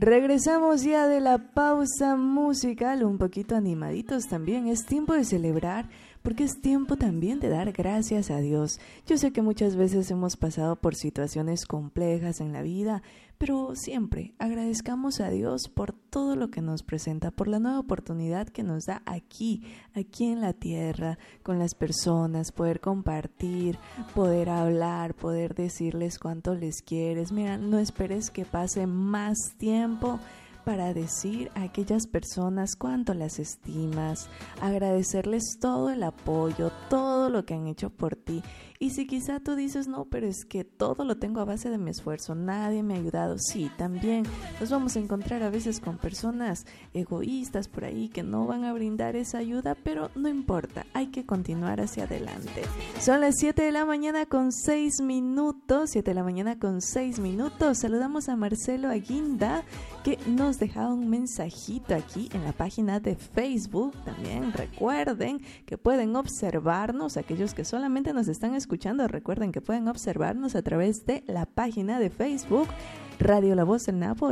Regresamos ya de la pausa musical, un poquito animaditos también. Es tiempo de celebrar porque es tiempo también de dar gracias a Dios. Yo sé que muchas veces hemos pasado por situaciones complejas en la vida, pero siempre agradezcamos a Dios por todo lo que nos presenta, por la nueva oportunidad que nos da aquí en la tierra, con las personas, poder compartir, poder hablar, poder decirles cuánto les quieres. Mira, no esperes que pase más tiempo para decir a aquellas personas cuánto las estimas, agradecerles todo el apoyo, todo lo que han hecho por ti. Y si quizá tú dices, no, pero es que todo lo tengo a base de mi esfuerzo, nadie me ha ayudado. Sí, también nos vamos a encontrar a veces con personas egoístas por ahí que no van a brindar esa ayuda, pero no importa, hay que continuar hacia adelante. Son las 7 de la mañana con 6 minutos, 7 de la mañana con 6 minutos. Saludamos a Marcelo Aguinda, que nos dejaba un mensajito aquí en la página de Facebook. También recuerden que pueden observarnos, aquellos que solamente nos están escuchando, recuerden que pueden observarnos a través de la página de Facebook Radio La Voz del Napo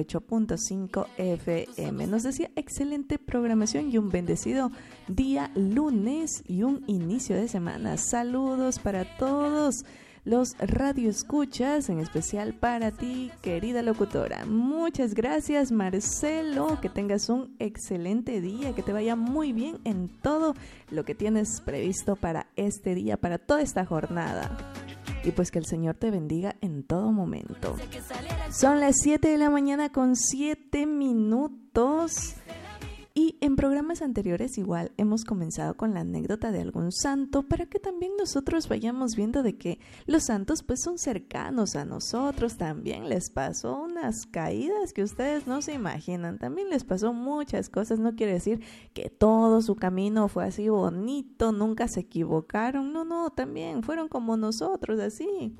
88.5 FM. Nos decía excelente programación y un bendecido día lunes y un inicio de semana. Saludos para todos los radioescuchas, en especial para ti, querida locutora. Muchas gracias, Marcelo, que tengas un excelente día, que te vaya muy bien en todo lo que tienes previsto para este día, para toda esta jornada. Y pues que el Señor te bendiga en todo momento. Son las 7 de la mañana con 7 minutos. Y en programas anteriores igual hemos comenzado con la anécdota de algún santo para que también nosotros vayamos viendo de que los santos pues son cercanos a nosotros. También les pasó unas caídas que ustedes no se imaginan, también les pasó muchas cosas. No quiere decir que todo su camino fue así bonito, nunca se equivocaron, no, también fueron como nosotros, así.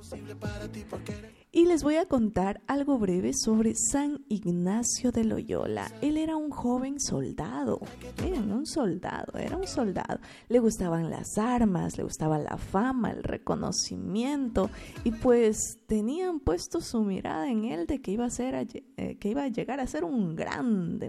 Y les voy a contar algo breve sobre San Ignacio de Loyola. Él era un joven soldado. Miren, era un soldado. Le gustaban las armas, le gustaba la fama, el reconocimiento. Y pues tenían puesto su mirada en él de que iba a llegar a ser un grande.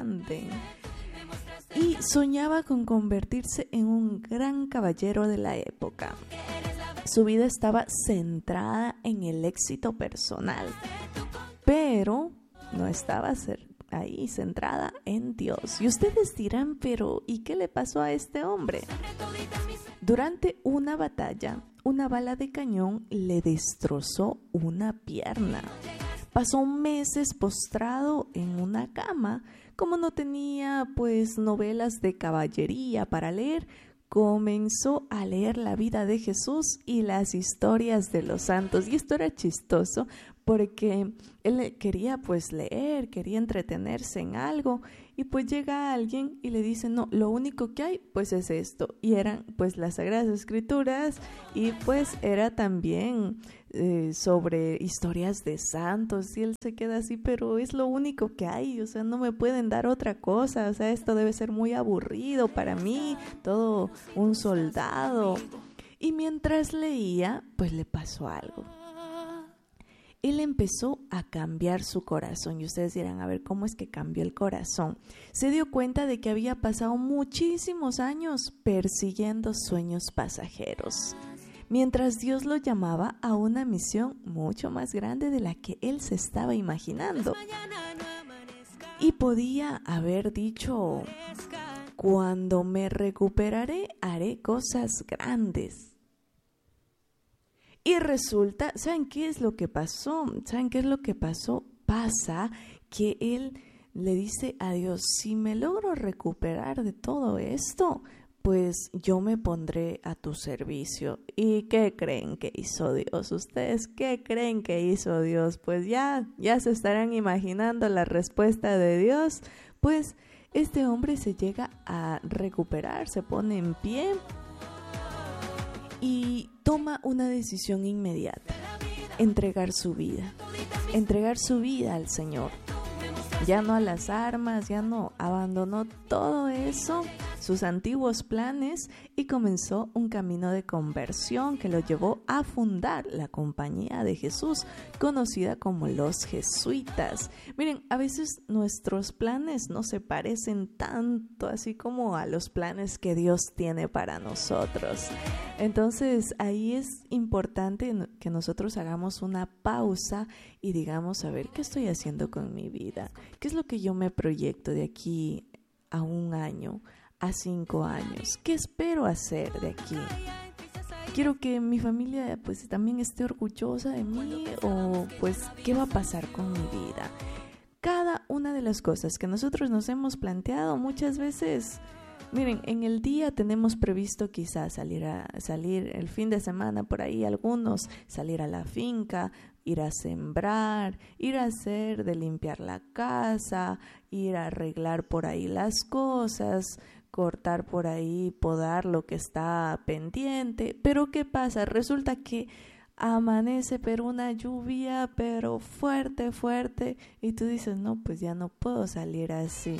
Y soñaba con convertirse en un gran caballero de la época. Su vida estaba centrada en el éxito personal, pero no estaba ahí centrada en Dios. Y ustedes dirán, pero ¿y qué le pasó a este hombre? Durante una batalla, una bala de cañón le destrozó una pierna. Pasó meses postrado en una cama. Como no tenía pues novelas de caballería para leer, comenzó a leer la vida de Jesús y las historias de los santos. Y esto era chistoso porque él quería pues leer, quería entretenerse en algo, y pues llega alguien y le dice, no, lo único que hay pues es esto. Y eran pues las Sagradas Escrituras, y pues era también sobre historias de santos, y él se queda así, pero es lo único que hay, o sea, no me pueden dar otra cosa, o sea, esto debe ser muy aburrido para mí, todo un soldado. Y mientras leía, pues le pasó algo. Él empezó a cambiar su corazón, y ustedes dirán, a ver, ¿cómo es que cambió el corazón? Se dio cuenta de que había pasado muchísimos años persiguiendo sueños pasajeros, mientras Dios lo llamaba a una misión mucho más grande de la que él se estaba imaginando. Y podía haber dicho, cuando me recuperaré, haré cosas grandes. Y resulta, ¿saben qué es lo que pasó? Pasa que él le dice a Dios, si me logro recuperar de todo esto, pues yo me pondré a tu servicio. ¿Y qué creen que hizo Dios? ¿Ustedes qué creen que hizo Dios? Pues ya se estarán imaginando la respuesta de Dios. Pues este hombre se llega a recuperar, se pone en pie y toma una decisión inmediata: entregar su vida al Señor. Ya no a las armas, ya no, abandonó todo eso sus antiguos planes y comenzó un camino de conversión que lo llevó a fundar la Compañía de Jesús, conocida como los jesuitas. Miren, a veces nuestros planes no se parecen tanto así como a los planes que Dios tiene para nosotros. Entonces, ahí es importante que nosotros hagamos una pausa y digamos, a ver, ¿qué estoy haciendo con mi vida? ¿Qué es lo que yo me proyecto de aquí a 1 año, a 5 años? ¿Qué espero hacer de aquí? ¿Quiero que mi familia pues también esté orgullosa de mí? ¿O pues qué va a pasar con mi vida? Cada una de las cosas que nosotros nos hemos planteado muchas veces, miren, en el día tenemos previsto quizás salir el fin de semana por ahí, algunos salir a la finca, ir a sembrar, ir a hacer de limpiar la casa, ir a arreglar por ahí las cosas, cortar por ahí, podar lo que está pendiente. Pero ¿qué pasa? Resulta que amanece pero una lluvia pero fuerte, fuerte, y tú dices, no, pues ya no puedo salir así.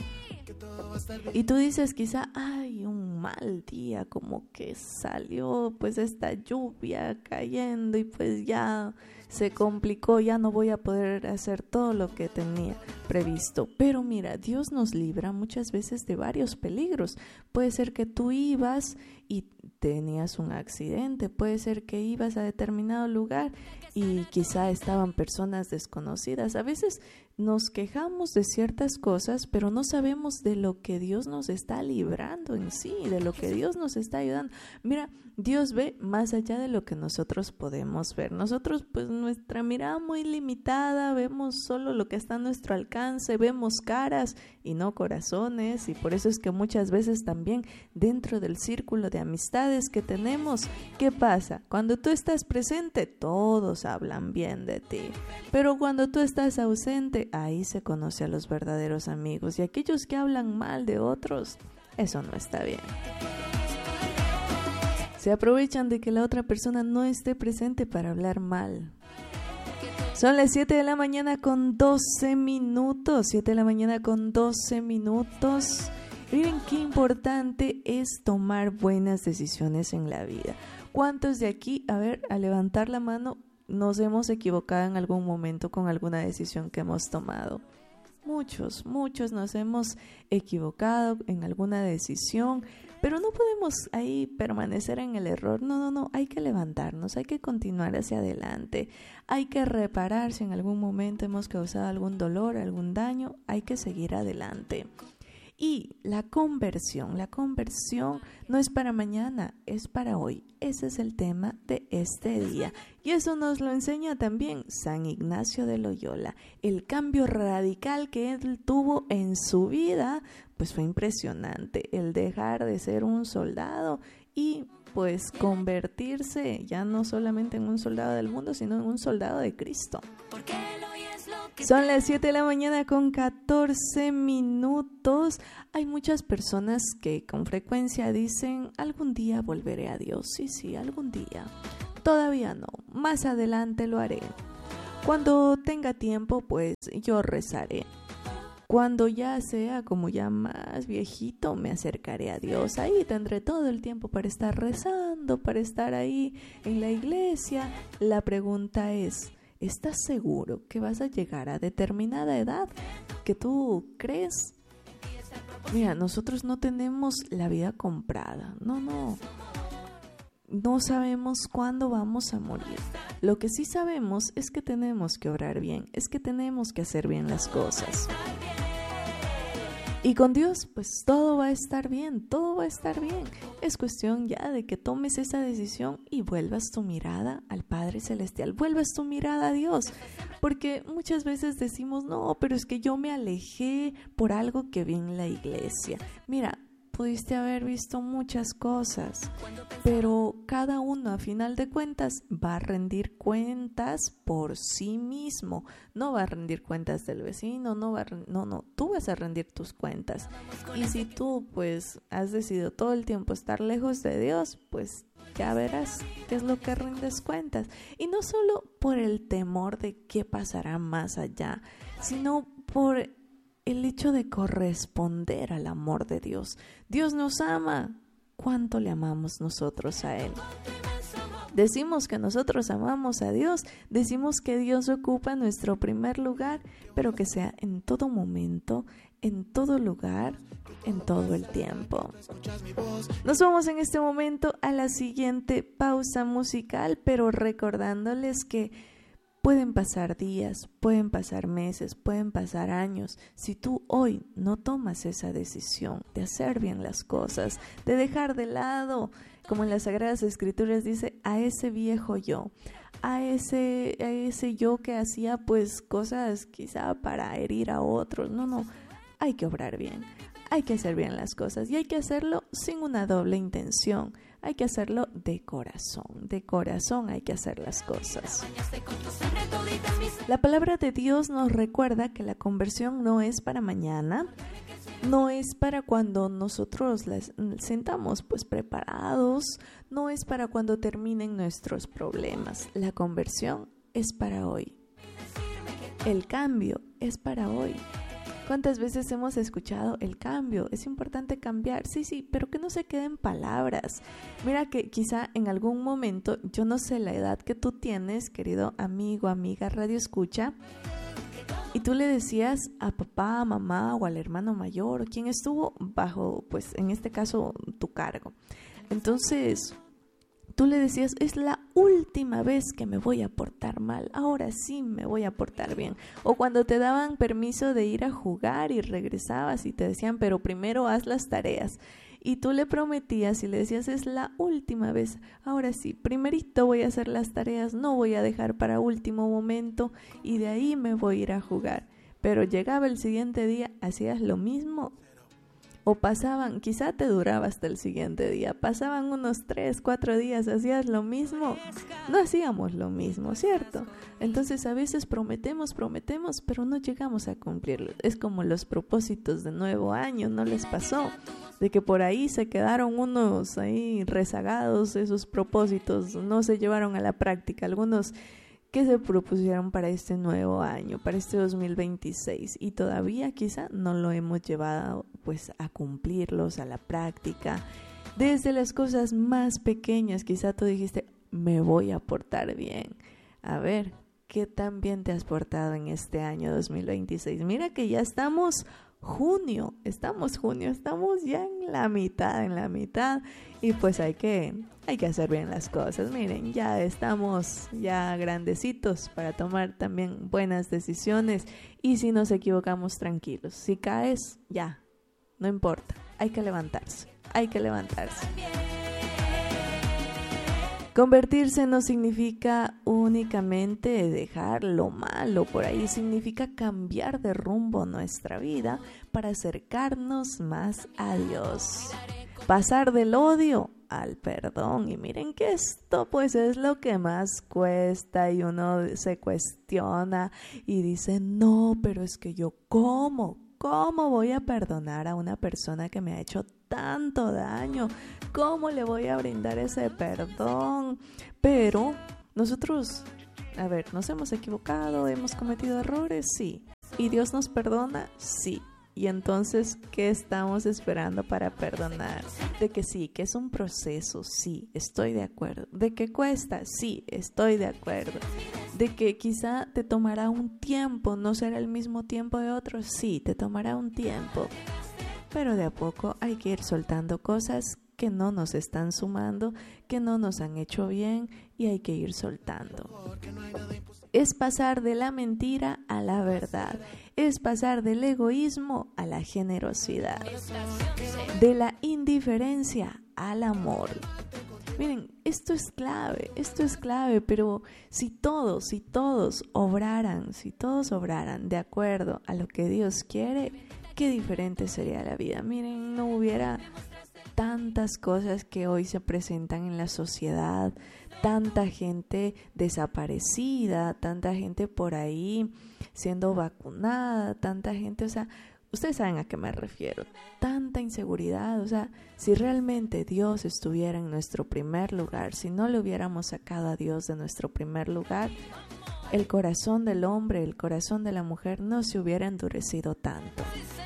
Y tú dices quizá, ay, un mal día, como que salió pues esta lluvia cayendo y pues ya se complicó, ya no voy a poder hacer todo lo que tenía previsto. Pero mira, Dios nos libra muchas veces de varios peligros. Puede ser que tú ibas y tenías un accidente, puede ser que ibas a determinado lugar y quizá estaban personas desconocidas. A veces nos quejamos de ciertas cosas, pero no sabemos de lo que Dios nos está librando en sí, de lo que Dios nos está ayudando. Mira, Dios ve más allá de lo que nosotros podemos ver. Nosotros, pues nuestra mirada muy limitada, vemos solo lo que está a nuestro alcance, vemos caras y no corazones, y por eso es que muchas veces también dentro del círculo de amistades que tenemos, ¿qué pasa? Cuando tú estás presente, todos hablan bien de ti, pero cuando tú estás ausente, ahí se conoce a los verdaderos amigos, y aquellos que hablan mal de otros, eso no está bien. Se aprovechan de que la otra persona no esté presente para hablar mal. Son las 7 de la mañana con 12 minutos. 7 de la mañana con 12 minutos. Miren qué importante es tomar buenas decisiones en la vida. ¿Cuántos de aquí, a ver, a levantar la mano, nos hemos equivocado en algún momento con alguna decisión que hemos tomado? Muchos nos hemos equivocado en alguna decisión, pero no podemos ahí permanecer en el error. No, hay que levantarnos, hay que continuar hacia adelante, hay que reparar si en algún momento hemos causado algún dolor, algún daño, hay que seguir adelante. Y la conversión no es para mañana, es para hoy. Ese es el tema de este día. Y eso nos lo enseña también San Ignacio de Loyola. El cambio radical que él tuvo en su vida, pues fue impresionante. El dejar de ser un soldado y pues convertirse ya no solamente en un soldado del mundo, sino en un soldado de Cristo. Son las 7 de la mañana con 14 minutos. Hay muchas personas que con frecuencia dicen, algún día volveré a Dios. Sí, algún día. Todavía no, más adelante lo haré. Cuando tenga tiempo, pues yo rezaré. Cuando ya sea como ya más viejito, me acercaré a Dios. Ahí tendré todo el tiempo para estar rezando, para estar ahí en la iglesia. La pregunta es, ¿estás seguro que vas a llegar a determinada edad que tú crees? Mira, nosotros no tenemos la vida comprada. No sabemos cuándo vamos a morir. Lo que sí sabemos es que tenemos que orar bien, es que tenemos que hacer bien las cosas. Y con Dios, pues todo va a estar bien, todo va a estar bien. Es cuestión ya de que tomes esa decisión y vuelvas tu mirada al Padre Celestial, vuelvas tu mirada a Dios. Porque muchas veces decimos, no, pero es que yo me alejé por algo que vi en la iglesia. Mira, pudiste haber visto muchas cosas, pero cada uno a final de cuentas va a rendir cuentas por sí mismo. No va a rendir cuentas del vecino, no, tú vas a rendir tus cuentas. Y si tú pues has decidido todo el tiempo estar lejos de Dios, pues ya verás qué es lo que rindes cuentas. Y no solo por el temor de qué pasará más allá, sino por el hecho de corresponder al amor de Dios. Dios nos ama. ¿Cuánto le amamos nosotros a Él? Decimos que nosotros amamos a Dios, decimos que Dios ocupa nuestro primer lugar, pero que sea en todo momento, en todo lugar, en todo el tiempo. Nos vamos en este momento a la siguiente pausa musical, pero recordándoles que pueden pasar días, pueden pasar meses, pueden pasar años. Si tú hoy no tomas esa decisión de hacer bien las cosas, de dejar de lado, como en las Sagradas Escrituras dice, a ese viejo yo, a ese yo que hacía pues cosas quizá para herir a otros. No, hay que obrar bien, hay que hacer bien las cosas y hay que hacerlo sin una doble intención. Hay que hacerlo de corazón hay que hacer las cosas. La palabra de Dios nos recuerda que la conversión no es para mañana, no es para cuando nosotros las sentamos pues preparados, no es para cuando terminen nuestros problemas. La conversión es para hoy. El cambio es para hoy. ¿Cuántas veces hemos escuchado el cambio? Es importante cambiar, sí, pero que no se queden palabras. Mira que quizá en algún momento, yo no sé la edad que tú tienes, querido amigo, amiga, radio escucha, y tú le decías a papá, mamá o al hermano mayor, o quien estuvo bajo, pues en este caso, tu cargo. Entonces, tú le decías, es la última vez que me voy a portar mal, ahora sí me voy a portar bien. O cuando te daban permiso de ir a jugar y regresabas y te decían, pero primero haz las tareas. Y tú le prometías y le decías, es la última vez, ahora sí, primerito voy a hacer las tareas, no voy a dejar para último momento y de ahí me voy a ir a jugar. Pero llegaba el siguiente día, hacías lo mismo. O pasaban, quizá te duraba hasta el siguiente día, pasaban unos 3, 4 días, hacías lo mismo, no hacíamos lo mismo, ¿cierto? Entonces a veces prometemos, pero no llegamos a cumplirlo. Es como los propósitos de nuevo año, ¿no les pasó? De que por ahí se quedaron unos ahí rezagados, esos propósitos no se llevaron a la práctica, algunos que se propusieron para este nuevo año, para este 2026 y todavía quizá no lo hemos llevado pues a cumplirlos, a la práctica. Desde las cosas más pequeñas, quizá tú dijiste, me voy a portar bien. A ver, ¿qué tan bien te has portado en este año 2026? Mira que ya estamos junio, estamos ya en la mitad y pues hay que hacer bien las cosas. Miren, ya estamos ya grandecitos para tomar también buenas decisiones y si nos equivocamos, tranquilos, si caes, ya, no importa, hay que levantarse. Convertirse no significa únicamente dejar lo malo por ahí, significa cambiar de rumbo nuestra vida para acercarnos más a Dios. Pasar del odio al perdón. Y miren que esto pues es lo que más cuesta y uno se cuestiona y dice, no, pero es que yo ¿cómo voy a perdonar a una persona que me ha hecho tanto daño? ¿Cómo le voy a brindar ese perdón? Pero nosotros, a ver, nos hemos equivocado, hemos cometido errores, sí. ¿Y Dios nos perdona? Sí. Y entonces, ¿qué estamos esperando para perdonar? De que sí, que es un proceso, sí, estoy de acuerdo. ¿De que cuesta? Sí, estoy de acuerdo. De que quizá te tomará un tiempo, no será el mismo tiempo de otros, sí, te tomará un tiempo. Pero de a poco hay que ir soltando cosas que no nos están sumando, que no nos han hecho bien y hay que ir soltando. Es pasar de la mentira a la verdad, es pasar del egoísmo a la generosidad, de la indiferencia al amor. Miren, esto es clave, pero si todos obraran de acuerdo a lo que Dios quiere, qué diferente sería la vida. Miren, no hubiera tantas cosas que hoy se presentan en la sociedad, tanta gente desaparecida, tanta gente por ahí siendo vacunada, tanta gente, o sea, ustedes saben a qué me refiero, tanta inseguridad, o sea, si realmente Dios estuviera en nuestro primer lugar, si no le hubiéramos sacado a Dios de nuestro primer lugar, el corazón del hombre, el corazón de la mujer no se hubiera endurecido tanto.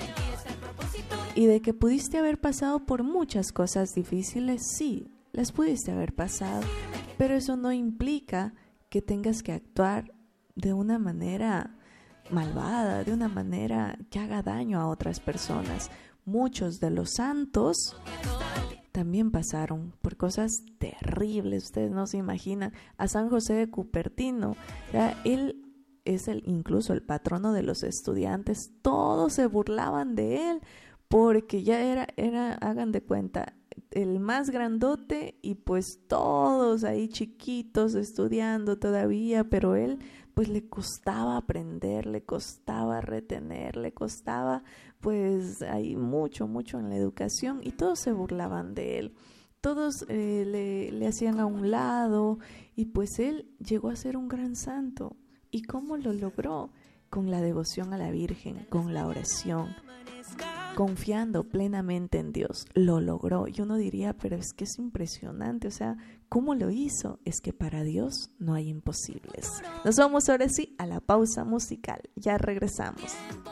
Y de que pudiste haber pasado por muchas cosas difíciles, sí, las pudiste haber pasado, pero eso no implica que tengas que actuar de una manera malvada, de una manera que haga daño a otras personas. Muchos de los santos también pasaron por cosas terribles, ustedes no se imaginan. A San José de Cupertino, ya, él es incluso el patrono de los estudiantes, todos se burlaban de él porque ya era, hagan de cuenta, el más grandote y pues todos ahí chiquitos estudiando todavía, pero él pues le costaba aprender, le costaba retener, le costaba pues ahí mucho en la educación y todos se burlaban de él. Todos le hacían a un lado y pues él llegó a ser un gran santo. ¿Y cómo lo logró? Con la devoción a la Virgen, con la oración, confiando plenamente en Dios. Lo logró. Y uno diría, pero es que es impresionante, o sea, ¿cómo lo hizo? Es que para Dios no hay imposibles. Nos vamos ahora sí a la pausa musical. Ya regresamos.